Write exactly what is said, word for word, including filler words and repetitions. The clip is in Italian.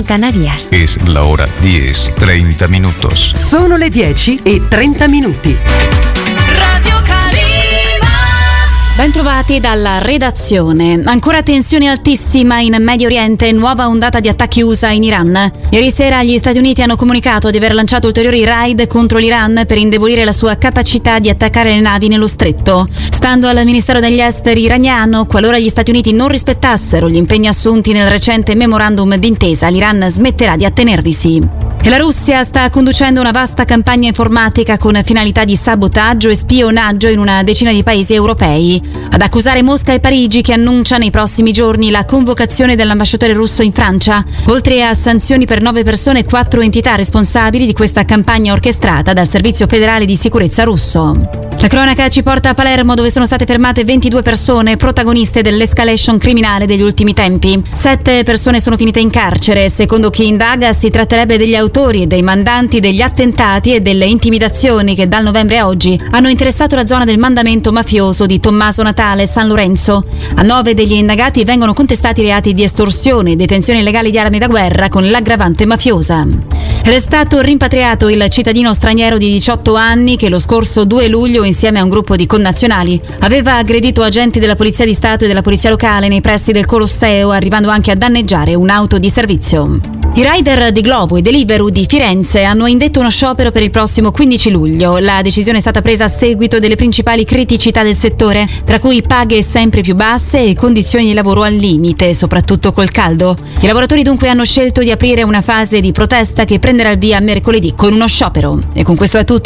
Canarias. Es la hora diez, treinta minutos. Sono le dieci e trenta minuti. Radio Calima. Bentrovati dalla redazione. Ancora tensione altissima in Medio Oriente, nuova ondata di attacchi U S A in Iran. Ieri sera gli Stati Uniti hanno comunicato di aver lanciato ulteriori raid contro l'Iran per indebolire la sua capacità di attaccare le navi nello stretto. Stando al Ministero degli Esteri iraniano, qualora gli Stati Uniti non rispettassero gli impegni assunti nel recente memorandum d'intesa, l'Iran smetterà di attenervisi. E la Russia sta conducendo una vasta campagna informatica con finalità di sabotaggio e spionaggio in una decina di paesi europei. Ad accusare Mosca e Parigi, che annuncia nei prossimi giorni la convocazione dell'ambasciatore russo in Francia, oltre a sanzioni per nove persone e quattro entità responsabili di questa campagna orchestrata dal Servizio Federale di Sicurezza russo. La cronaca ci porta a Palermo, dove sono state fermate ventidue persone protagoniste dell'escalation criminale degli ultimi tempi. Sette persone sono finite in carcere. Secondo chi indaga, si tratterebbe degli autori e dei mandanti degli attentati e delle intimidazioni che dal novembre a oggi hanno interessato la zona del mandamento mafioso di Tommaso Natale e San Lorenzo. A nove degli indagati vengono contestati reati di estorsione e detenzione illegale di armi da guerra con l'aggravante mafiosa. È stato rimpatriato il cittadino straniero di diciotto anni che lo scorso due luglio, insieme a un gruppo di connazionali, aveva aggredito agenti della Polizia di Stato e della Polizia Locale nei pressi del Colosseo, arrivando anche a danneggiare un'auto di servizio. I rider di Glovo e Deliveroo di Firenze hanno indetto uno sciopero per il prossimo quindici luglio. La decisione è stata presa a seguito delle principali criticità del settore, tra cui paghe sempre più basse e condizioni di lavoro al limite, soprattutto col caldo. I lavoratori dunque hanno scelto di aprire una fase di protesta che prenderà il via mercoledì con uno sciopero. E con questo è tutto.